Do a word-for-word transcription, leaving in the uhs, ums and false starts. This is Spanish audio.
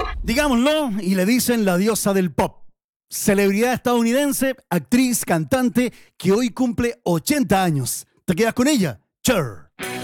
Digámoslo, y le dicen la diosa del pop. Celebridad estadounidense, actriz, cantante, que hoy cumple ochenta años. ¿Te quedas con ella? Cher.